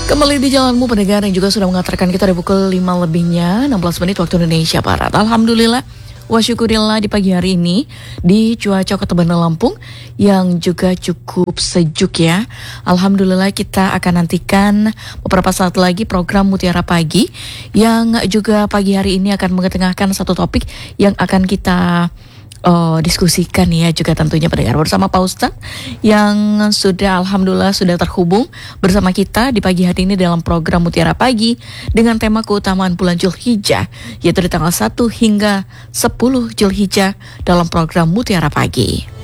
Kembali di Jalanmu pendengar yang juga sudah mengantarkan kita dari pukul 5 lebihnya 16 menit waktu Indonesia Barat. Alhamdulillah wa syukurillah di pagi hari ini di cuaca Kota Bandar Lampung yang juga cukup sejuk ya. Alhamdulillah kita akan nantikan beberapa saat lagi program Mutiara Pagi yang juga pagi hari ini akan mengetengahkan satu topik yang akan kita diskusikan ya juga tentunya pendengar bersama Pak Ustadz yang sudah alhamdulillah sudah terhubung bersama kita di pagi hari ini dalam program Mutiara Pagi dengan tema keutamaan bulan Zulhijjah yaitu di tanggal 1 hingga 10 Zulhijjah dalam program Mutiara Pagi.